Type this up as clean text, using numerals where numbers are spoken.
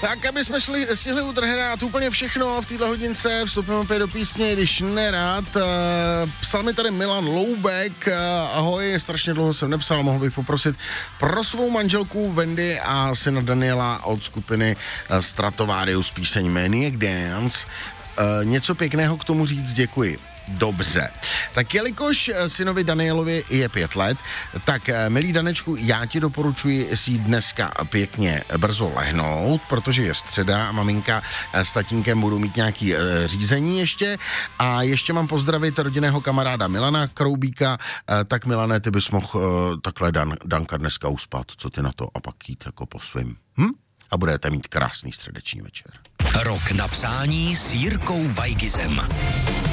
Tak, aby jsme stihli udrhnout úplně všechno v této hodince, vstupujeme opět do písně, když nerad. Psal mi tady Milan Loubek, ahoj, strašně dlouho jsem nepsal, mohl bych poprosit pro svou manželku Wendy a syna Daniela od skupiny Stratovarius píseň Maniac Dance. Něco pěkného k tomu říct, děkuji. Dobře. Tak jelikož synovi Danielovi je 5 let, tak milý Danečku, já ti doporučuji si dneska pěkně brzo lehnout, protože je středa a maminka s tatínkem budou mít nějaký řízení ještě a ještě mám pozdravit rodinného kamaráda Milana Kroubíka, tak Milane, ty bys mohl takhle Danka dneska uspat, co ty na to a pak jít jako po svým. A budete mít krásný středeční večer. Rok na přání s Jirkou Weigizem.